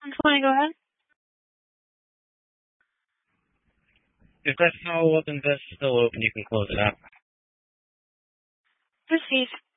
120, go ahead. If that follow-up investor is still open, you can close it out. Proceed.